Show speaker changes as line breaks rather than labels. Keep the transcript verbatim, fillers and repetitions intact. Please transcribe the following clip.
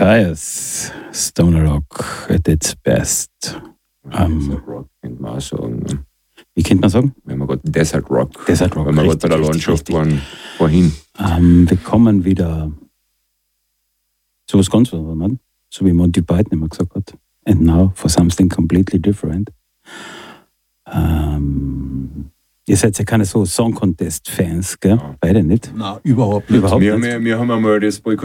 Pious, Stoner Rock at its best.
Um, Desert Rock könnte man auch sagen. Ne?
Wie könnte man sagen?
Wenn wir gerade Desert Rock.
Desert Rock.
Wenn wir gerade bei der Landschaft waren, vorhin.
Um, wir kommen wieder zu was ganz anderes, ne? So wie Monty Python immer gesagt hat. And now for something completely different. Um, ihr seid ja keine so Song Contest Fans, gell? Ja. Beide nicht?
Nein, überhaupt nicht.
Überhaupt
wir,
nicht.
Wir, wir haben einmal das